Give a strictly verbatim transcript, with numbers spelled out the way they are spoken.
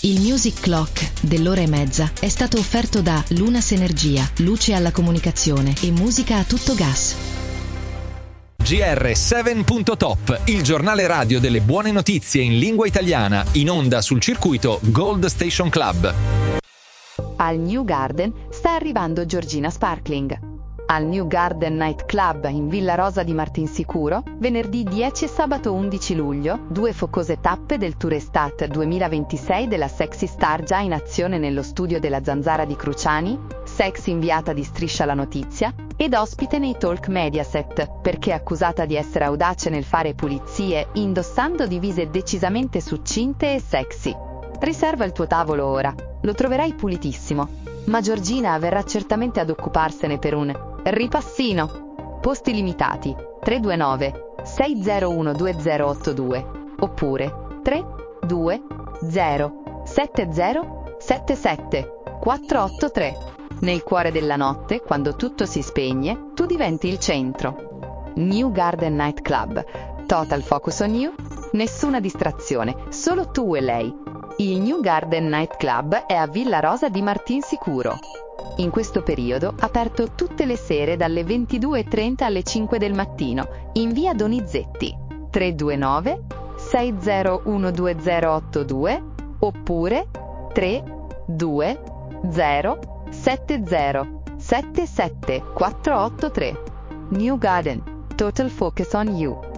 Il Music Clock dell'ora e mezza è stato offerto da Lunas Energia, luce alla comunicazione e musica a tutto gas. G R sette punto top, il giornale radio delle buone notizie in lingua italiana, in onda sul circuito Gold Station Club. Al New Garden sta arrivando Giorgina Sparkling. Al New Garden Night Club in Villa Rosa di Martinsicuro, venerdì dieci e sabato undici luglio, due focose tappe del Tour Estate duemilaventisei della Sexy Star già in azione nello studio della Zanzara di Cruciani, Sex inviata di Striscia la Notizia, ed ospite nei talk Mediaset, perché accusata di essere audace nel fare pulizie indossando divise decisamente succinte e sexy. Riserva il tuo tavolo ora, lo troverai pulitissimo, ma Giorgina verrà certamente ad occuparsene per un ripassino. Posti limitati tre due nove sei zero uno due zero otto due oppure tre due zero sette zero sette sette quattro otto tre. Nel cuore della notte, quando tutto si spegne, tu diventi il centro. New Garden Night Club. Total focus on you. Nessuna distrazione, solo tu e lei. Il New Garden Night Club è a Villa Rosa di Martinsicuro. In questo periodo aperto tutte le sere dalle ventidue e trenta alle cinque del mattino in via Donizetti tre due nove sei zero uno due zero otto due oppure tre due zero sette zero sette sette quattro otto tre. New Garden, Total Focus on You.